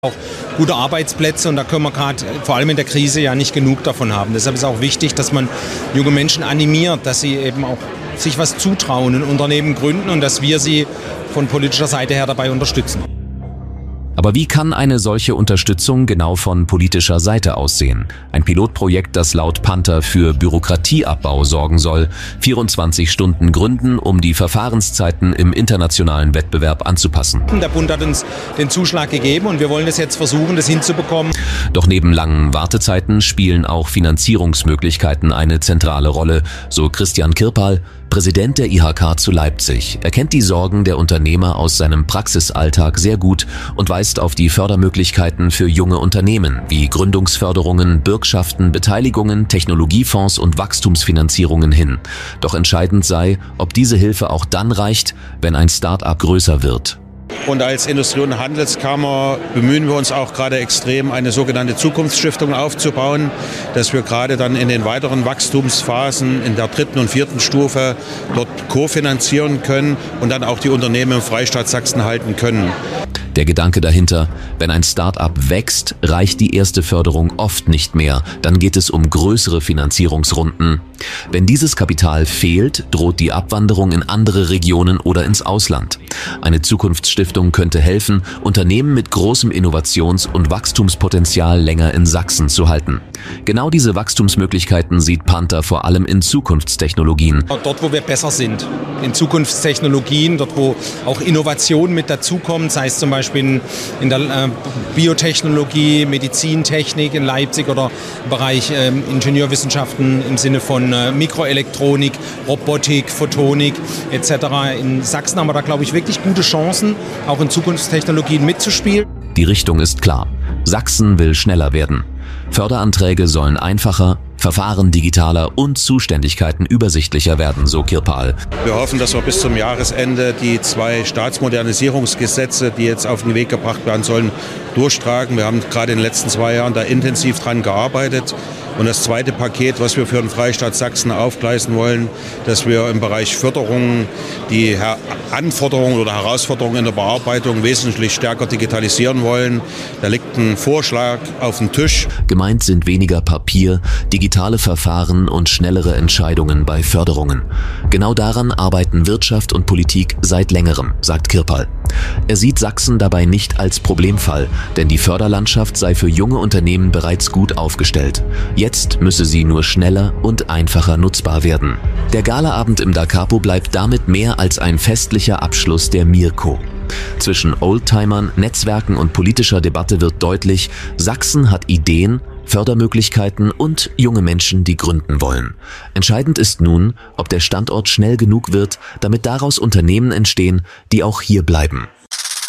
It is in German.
Auch gute Arbeitsplätze, und da können wir gerade vor allem in der Krise ja nicht genug davon haben. Deshalb ist auch wichtig, dass man junge Menschen animiert, dass sie eben auch sich was zutrauen, ein Unternehmen gründen, und dass wir sie von politischer Seite her dabei unterstützen. Aber wie kann eine solche Unterstützung genau von politischer Seite aussehen? Ein Pilotprojekt, das laut Panther für Bürokratieabbau sorgen soll. 24 Stunden gründen, um die Verfahrenszeiten im internationalen Wettbewerb anzupassen. Der Bund hat uns den Zuschlag gegeben, und wir wollen es jetzt versuchen, das hinzubekommen. Doch neben langen Wartezeiten spielen auch Finanzierungsmöglichkeiten eine zentrale Rolle, so Christian Kirpal, Präsident der IHK zu Leipzig. Er kennt die Sorgen der Unternehmer aus seinem Praxisalltag sehr gut und weist auf die Fördermöglichkeiten für junge Unternehmen wie Gründungsförderungen, Bürgschaften, Beteiligungen, Technologiefonds und Wachstumsfinanzierungen hin. Doch entscheidend sei, ob diese Hilfe auch dann reicht, wenn ein Start-up größer wird. Und als Industrie- und Handelskammer bemühen wir uns auch gerade extrem, eine sogenannte Zukunftsstiftung aufzubauen, dass wir gerade dann in den weiteren Wachstumsphasen in der 3. und 4. Stufe dort kofinanzieren können und dann auch die Unternehmen im Freistaat Sachsen halten können. Der Gedanke dahinter: Wenn ein Start-up wächst, reicht die erste Förderung oft nicht mehr. Dann geht es um größere Finanzierungsrunden. Wenn dieses Kapital fehlt, droht die Abwanderung in andere Regionen oder ins Ausland. Eine Zukunftsstiftung könnte helfen, Unternehmen mit großem Innovations- und Wachstumspotenzial länger in Sachsen zu halten. Genau diese Wachstumsmöglichkeiten sieht Panther vor allem in Zukunftstechnologien. Dort, wo wir besser sind, in Zukunftstechnologien, dort, wo auch Innovation mit dazukommt, sei es zum Beispiel in der Biotechnologie, Medizintechnik in Leipzig oder im Bereich Ingenieurwissenschaften im Sinne von Mikroelektronik, Robotik, Photonik etc. In Sachsen haben wir da, glaube ich, wirklich gute Chancen, auch in Zukunftstechnologien mitzuspielen. Die Richtung ist klar. Sachsen will schneller werden. Förderanträge sollen einfacher, Verfahren digitaler und Zuständigkeiten übersichtlicher werden, so Kirpal. Wir hoffen, dass wir bis zum Jahresende die 2 Staatsmodernisierungsgesetze, die jetzt auf den Weg gebracht werden sollen, durchtragen. Wir haben gerade in den letzten 2 Jahren da intensiv dran gearbeitet. Und das zweite Paket, was wir für den Freistaat Sachsen aufgleisen wollen, dass wir im Bereich Förderungen die Anforderungen oder Herausforderungen in der Bearbeitung wesentlich stärker digitalisieren wollen. Da liegt ein Vorschlag auf dem Tisch. Gemeint sind weniger Papier, digitale Verfahren und schnellere Entscheidungen bei Förderungen. Genau daran arbeiten Wirtschaft und Politik seit längerem, sagt Kirpal. Er sieht Sachsen dabei nicht als Problemfall, denn die Förderlandschaft sei für junge Unternehmen bereits gut aufgestellt. Jetzt müsse sie nur schneller und einfacher nutzbar werden. Der Galaabend im Da Capo bleibt damit mehr als ein festlicher Abschluss der Mirko. Zwischen Oldtimern, Netzwerken und politischer Debatte wird deutlich: Sachsen hat Ideen, Fördermöglichkeiten und junge Menschen, die gründen wollen. Entscheidend ist nun, ob der Standort schnell genug wird, damit daraus Unternehmen entstehen, die auch hier bleiben.